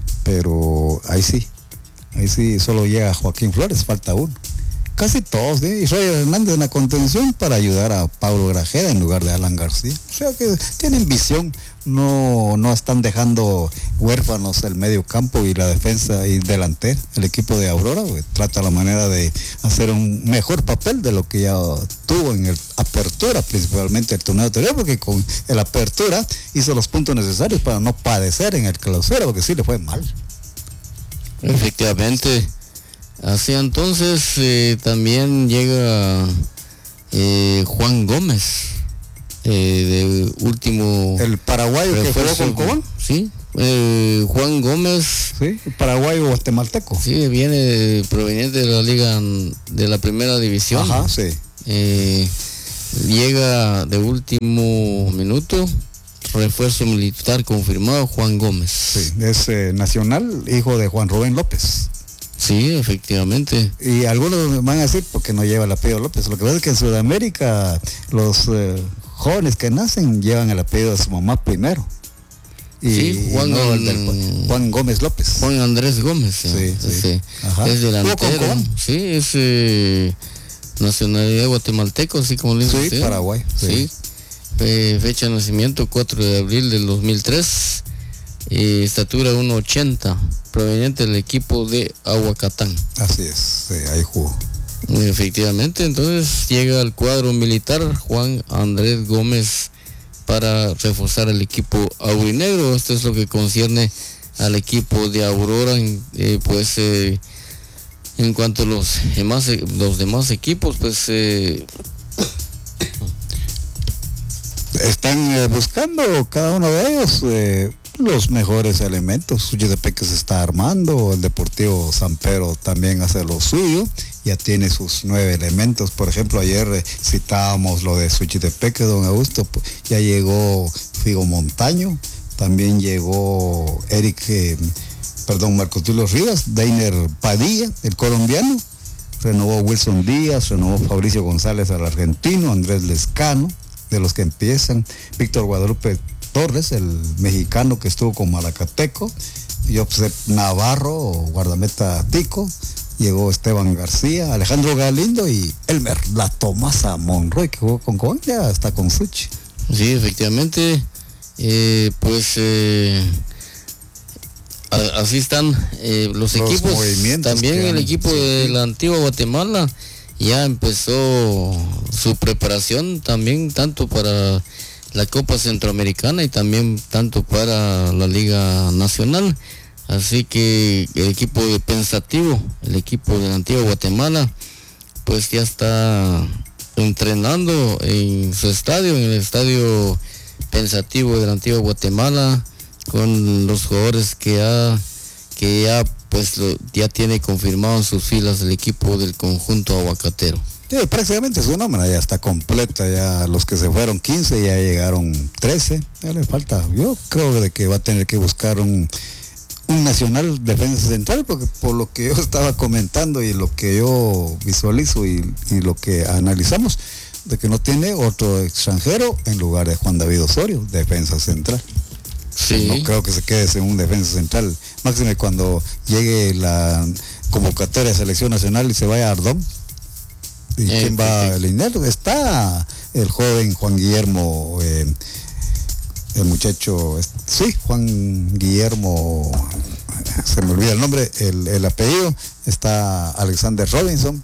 Pero ahí sí, ahí sí solo llega Joaquín Flores, falta uno. Casi todos, ¿eh? Y Roger Hernández en la contención para ayudar a Pablo Grajeda en lugar de Alan García. O sea que tienen visión, no, no están dejando huérfanos el medio campo y la defensa y delantera. El equipo de Aurora pues, trata la manera de hacer un mejor papel de lo que ya tuvo en el apertura, principalmente el torneo anterior, porque con el apertura hizo los puntos necesarios para no padecer en el clausura, porque sí le fue mal. Efectivamente. Así entonces eh, también llega eh, Juan Gómez, eh, de último... El paraguayo que jugó con Cobán. Sí, eh, Juan Gómez. Sí, paraguayo guatemalteco. Sí, viene proveniente de la liga de la primera división. Ajá, sí. Eh, llega de último minuto, refuerzo militar confirmado, Juan Gómez. Sí, es eh, nacional, hijo de Juan Rubén López. Sí, efectivamente. Y algunos van a decir porque no lleva el apellido López. Lo que pasa es que en Sudamérica los eh, jóvenes que nacen llevan el apellido de su mamá primero. Y, sí, Juan, y no el del, Juan Gómez López. Juan Andrés Gómez. Sí, sí. sí. Es delantero. Sí, es eh, nacionalidad guatemalteco, así como le dice Sí, usted. Paraguay. Sí. sí. Eh, fecha de nacimiento cuatro de abril del dos mil tres. Eh, estatura uno ochenta, proveniente del equipo de Aguacatán. Así es, sí, ahí jugó. Efectivamente, entonces llega al cuadro militar Juan Andrés Gómez para reforzar el equipo aurinegro. Esto es lo que concierne al equipo de Aurora. Eh, pues eh, en cuanto a los demás, los demás equipos, pues eh, están eh, buscando cada uno de ellos eh, los mejores elementos. Suchitepeque se está armando, el Deportivo San Pedro también hace lo suyo, ya tiene sus nueve elementos. Por ejemplo, ayer eh, citábamos lo de Suchitepeque, don Augusto, pues, ya llegó Figo Montaño, también llegó Eric, eh, perdón, Marco Tulio Rivas, Deiner Padilla, el colombiano, renovó Wilson Díaz, renovó Fabricio González al argentino, Andrés Lescano, de los que empiezan, Víctor Guadalupe Torres, el mexicano que estuvo con Malacateco, Josep Navarro, guardameta tico, llegó Esteban García, Alejandro Galindo y Elmer La Tomasa Monroy, que jugó con Cobán, ya está con Suchi. Sí, efectivamente, eh, pues eh, a, así están eh, los, los equipos, también el equipo sí. de la antigua Guatemala ya empezó su preparación también tanto para la Copa Centroamericana y también tanto para la Liga Nacional. Así que el equipo de Pensativo, el equipo de la antigua Guatemala, pues ya está entrenando en su estadio, en el estadio Pensativo de la antigua Guatemala, con los jugadores que ya, que ya pues lo, ya tiene confirmado en sus filas el equipo del conjunto aguacatero. Sí, prácticamente su nómina ya está completa, ya los que se fueron quince, ya llegaron trece, ya le falta, yo creo de que va a tener que buscar un, un nacional defensa central, porque por lo que yo estaba comentando y lo que yo visualizo y, y lo que analizamos, de que no tiene otro extranjero en lugar de Juan David Osorio, defensa central. Sí. No creo que se quede en un defensa central, máxime cuando llegue la convocatoria de selección nacional y se vaya a Ardón. ¿Y eh, quién va a alinear? Está el joven Juan Guillermo, eh, el muchacho, sí, Juan Guillermo, se me olvida el nombre, el, el apellido, está Alexander Robinson,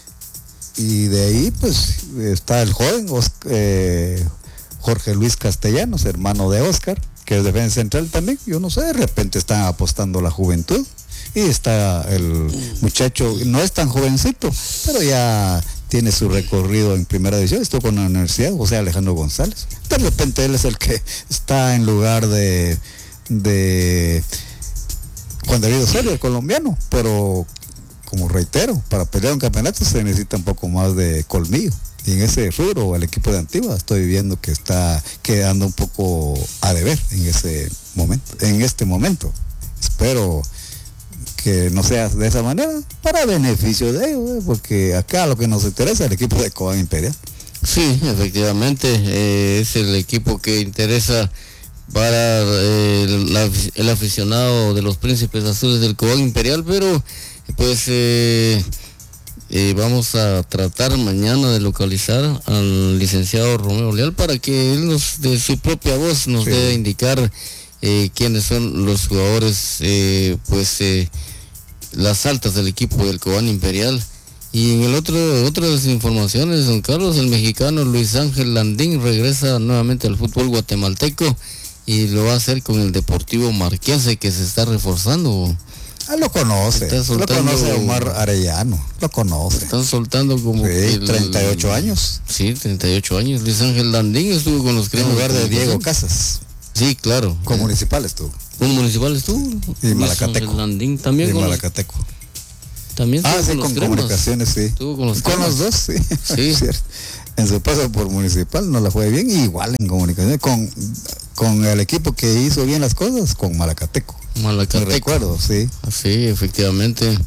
y de ahí pues está el joven Oscar, eh, Jorge Luis Castellanos, hermano de Oscar, que es defensa central también. Yo no sé, de repente están apostando a la juventud, y está el muchacho, no es tan jovencito, pero ya tiene su recorrido en primera división, estuvo con la universidad, José Alejandro González. De repente él es el que está en lugar de, de Juan David Osorio, el colombiano, pero como reitero, para pelear un campeonato se necesita un poco más de colmillo. Y en ese rubro, el equipo de Antigua, estoy viendo que está quedando un poco a deber en ese momento, en este momento. Espero que no sea de esa manera, para beneficio de ellos, ¿eh? Porque acá lo que nos interesa es el equipo de Cobán Imperial. Sí, efectivamente, eh, es el equipo que interesa para eh, la, el aficionado de los Príncipes Azules del Cobán Imperial, pero pues eh, eh, vamos a tratar mañana de localizar al licenciado Romeo Leal para que él nos, de su propia voz nos sí. dé a indicar eh, quiénes son los jugadores, eh, pues eh, las altas del equipo del Cobán Imperial. Y en el otro, otras informaciones, don Carlos, el mexicano Luis Ángel Landín regresa nuevamente al fútbol guatemalteco y lo va a hacer con el Deportivo Marquense, que se está reforzando. Ah, lo conoce. Soltando, lo conoce Omar Arellano. Lo conoce. Están soltando como. Sí, el, treinta y ocho años. Sí, treinta y ocho años. Luis Ángel Landín estuvo con los cremas. En lugar de Diego Casas. Sí, claro. Con Municipal estuvo. Con Municipal estuvo. Y Malacateco. Landín también. Y con Malacateco. Los, también ah, sí, con, con Comunicaciones, sí. Estuvo con los, con los dos, sí. Sí. En su paso por Municipal no la fue bien, y igual en Comunicaciones, con, con el equipo que hizo bien las cosas, con Malacateco. Malacateco. Me recuerdo, sí. Sí, efectivamente.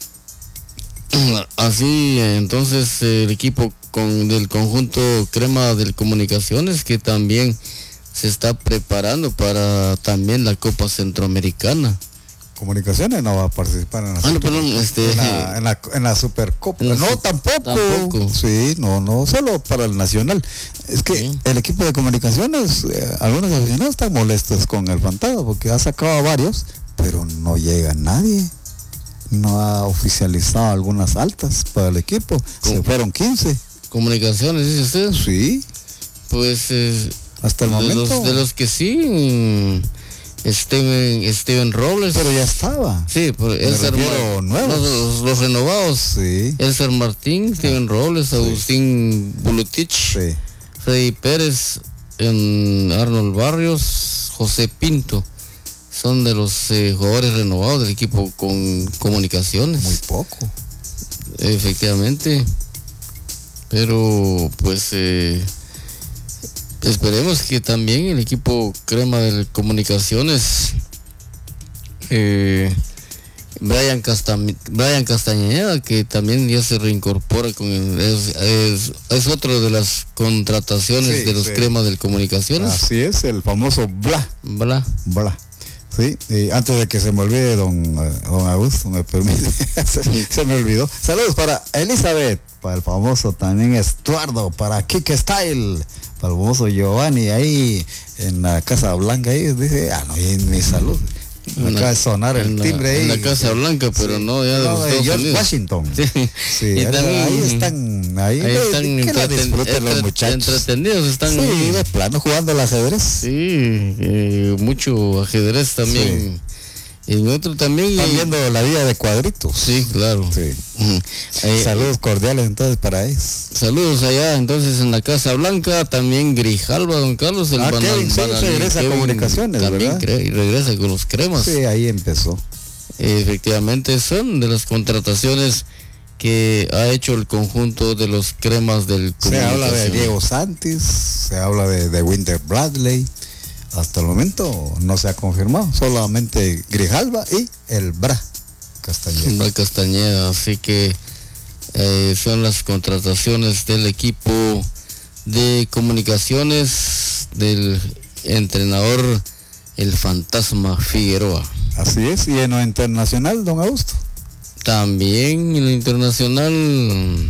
Así, entonces, el equipo con del conjunto Crema de Comunicaciones, que también se está preparando para también la Copa Centroamericana. Comunicaciones no va a participar en la, ah, no, perdón, este, en la, en la, en la Supercopa. No, su, tampoco. tampoco. Sí, no, no, solo para el Nacional. Es que sí. El equipo de Comunicaciones, eh, algunos aficionados están molestos con el Fantasma porque ha sacado a varios, pero no llega nadie. No ha oficializado algunas altas para el equipo. Se fueron quince. Comunicaciones, dice usted. Sí. Pues eh, hasta el de momento. Los, de los que sí. Steven, Steven Robles. Pero ya estaba. Sí, pero Elser Mar- nuevos. Los, los renovados. Sí. Elser Martín, Steven ah, Robles, sí. Agustín Bulutich, sí. Freddy Pérez, en Arnold Barrios, José Pinto. Son de los eh, jugadores renovados del equipo con Comunicaciones. Muy poco. Efectivamente. Pero pues eh, esperemos que también el equipo Crema de Comunicaciones, eh, Brian, Casta, Brian Castañeda, que también ya se reincorpora con el, es, es, es otro de las contrataciones sí, de los sí. Cremas de Comunicaciones. Así es, el famoso Bla. Bla. Bla. Sí, y antes de que se me olvide, don, don Augusto, me permite, se, se me olvidó. Saludos para Elizabeth, para el famoso también Estuardo, para Kike Style, para el famoso Giovanni ahí en la Casa Blanca, ahí dice, ah, no, y mi salud. Me acaba de sonar el timbre ahí. En la Casa Blanca, pero sí. no, ya de no, los de Estados George Unidos. Washington. Sí. Sí, ahí, también, ahí están, ahí, ahí están que entreten, la disfruten entre, los muchachos. Entretenidos están. Sí, ahí. De plano jugando al ajedrez. Sí, eh, mucho ajedrez también. Sí. En otro también. Están viendo la vida de cuadritos. Sí, claro. Sí. Uh-huh. Eh, saludos cordiales entonces para ellos. Saludos allá entonces en la Casa Blanca, también Grijalva, don Carlos, el ah, banal, Kevin, sí, banal, regresa Kevin, a Comunicaciones, también ¿verdad? Cre- y regresa con los Cremas. Sí, ahí empezó. Eh, efectivamente son de las contrataciones que ha hecho el conjunto de los Cremas del Se habla de Diego Santis, se habla de, de Winter Bradley. Hasta el momento no se ha confirmado, solamente Grijalva y el Bra Castañeda. Bra Castañeda, así que eh, son las contrataciones del equipo de Comunicaciones del entrenador el Fantasma Figueroa. Así es, y en lo internacional, don Augusto. También en lo internacional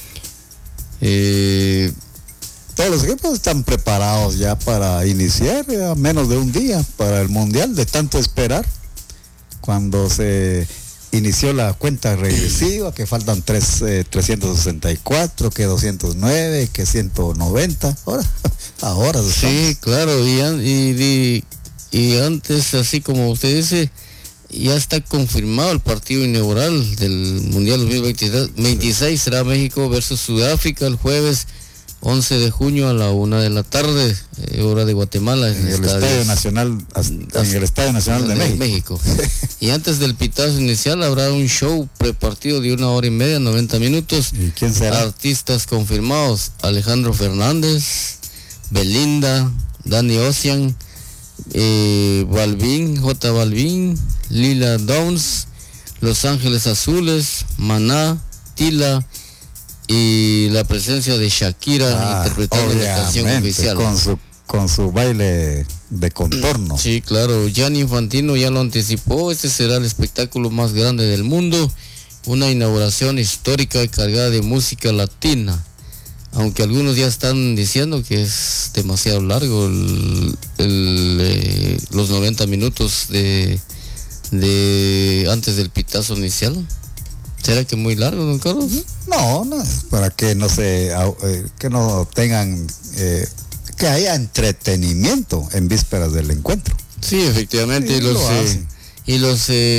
eh, todos los equipos están preparados ya para iniciar a menos de un día para el Mundial, de tanto esperar. Cuando se inició la cuenta regresiva, que faltan tres, eh, trescientos sesenta y cuatro, que doscientos nueve, que ciento noventa, ahora, ahora. Sí, claro, y, y, y, y antes, así como usted dice, ya está confirmado el partido inaugural del Mundial dos mil veintiséis, será México versus Sudáfrica el jueves once de junio a la una de la tarde, eh, hora de Guatemala. En, en el Estadio, Estadio Nacional, en el Estadio Nacional de, de México. México. Y antes del pitazo inicial habrá un show prepartido de una hora y media, noventa minutos. ¿Y quién será? Artistas confirmados: Alejandro Fernández, Belinda, Dani Ocean, eh, Balvin, J Balvin, Lila Downs, Los Ángeles Azules, Maná, Tila, y la presencia de Shakira ah, interpretando la canción oficial. Con su, con su baile de contorno. Sí, claro. Gianni Infantino ya lo anticipó. Este será el espectáculo más grande del mundo. Una inauguración histórica cargada de música latina. Aunque algunos ya están diciendo que es demasiado largo el, el, eh, los noventa minutos de, de antes del pitazo inicial. ¿Será que muy largo, don Carlos? No, no, para que no se, eh, que no tengan, eh, que haya entretenimiento en vísperas del encuentro. Sí, efectivamente, Sí, y los, eh, y los eh,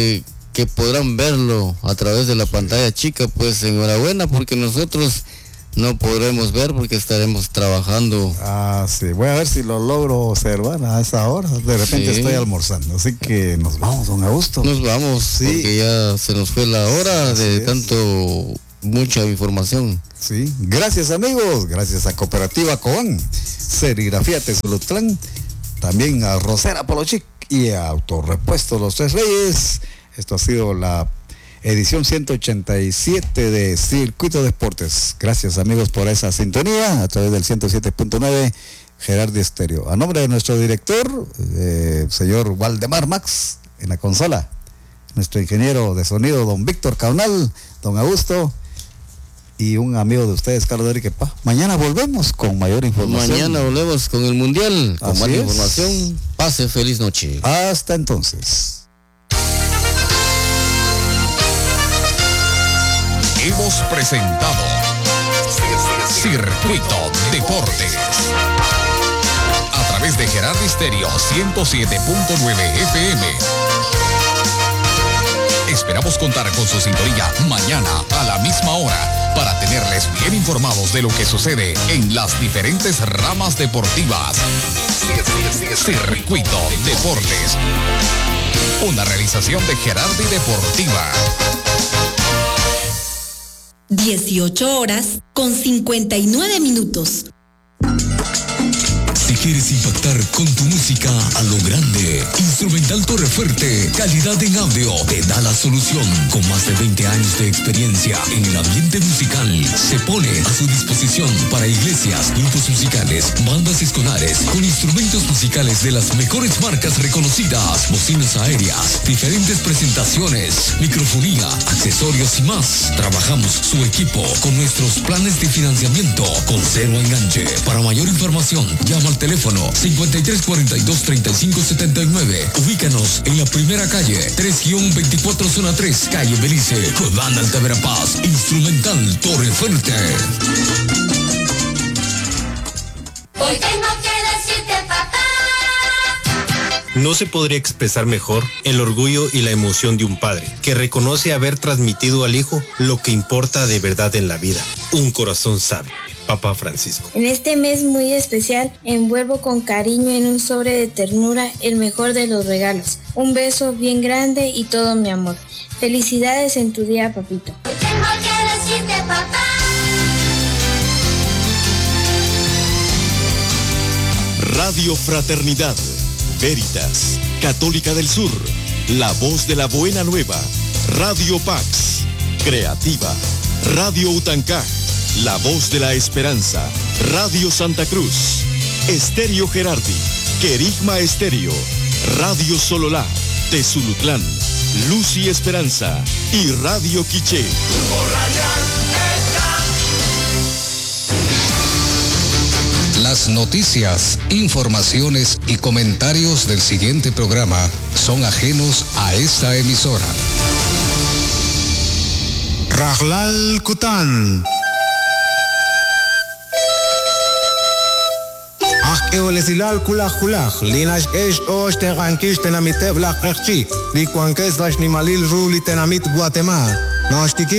que podrán verlo a través de la pantalla chica, pues enhorabuena, porque nosotros no podremos ver porque estaremos trabajando. Ah, sí, voy a ver si lo logro observar a esa hora. De repente sí. Estoy almorzando, así que nos vamos, don Augusto. Nos vamos, sí. Porque ya se nos fue la hora así de es. Tanto, mucha información. Sí, gracias amigos, gracias a Cooperativa Cobán, Serigrafía Tesolutlán, también a Rosera Polochic y a Autorepuesto Los Tres Reyes. Esto ha sido la edición ciento ochenta y siete de Circuito Deportes. Gracias amigos por esa sintonía a través del ciento siete punto nueve Gerardi Estéreo. A nombre de nuestro director, eh, señor Waldemar Max, en la consola, nuestro ingeniero de sonido, don Víctor Caunal, don Augusto, y un amigo de ustedes, Carlos Enrique Paz. Mañana volvemos con mayor información. Mañana volvemos con el Mundial, con más información. Pase feliz noche. Hasta entonces. Hemos presentado Circuito Deportes a través de Gerardi Estéreo ciento siete punto nueve F M. Esperamos contar con su sintonía mañana a la misma hora para tenerles bien informados de lo que sucede en las diferentes ramas deportivas. Circuito Deportes, una realización de Gerardi Deportiva. dieciocho horas con cincuenta y nueve minutos. Si quieres impactar con tu música a lo grande, Instrumental Torrefuerte, calidad en audio, te da la solución. Con más de veinte años de experiencia en el ambiente musical, se pone a su disposición para iglesias, grupos musicales, bandas escolares, con instrumentos musicales de las mejores marcas reconocidas, bocinas aéreas, diferentes presentaciones, microfonía, accesorios y más. Trabajamos su equipo con nuestros planes de financiamiento con cero enganche. Para mayor información, llama al teléfono cincuenta y tres cuarenta y dos treinta y cinco setenta y nueve. Ubícanos en la primera calle, tres veinticuatro zona tres, calle Belice, Cobán, Alta Verapaz. Instrumental Torrefuerte. Hoy tengo que decirte, papá. No se podría expresar mejor el orgullo y la emoción de un padre que reconoce haber transmitido al hijo lo que importa de verdad en la vida. Un corazón sabio. Papá Francisco. En este mes muy especial, envuelvo con cariño en un sobre de ternura el mejor de los regalos. Un beso bien grande y todo mi amor. Felicidades en tu día, papito. Hoy tengo que decirte, papá. Radio Fraternidad, Veritas, Católica del Sur, La Voz de la Buena Nueva, Radio Pax, Creativa, Radio Utancá, La Voz de la Esperanza, Radio Santa Cruz, Estéreo Gerardi, Querigma Estéreo, Radio Sololá, Tesulutlán, Luz y Esperanza y Radio Quiché. Las noticias, informaciones y comentarios del siguiente programa son ajenos a esta emisora. Rahlal Kutan. Eolesilal kulach kulach, linash esh osh terankish tenamitev la kerchi, li kwankes rash nimalil ru li tenamit Guatemala.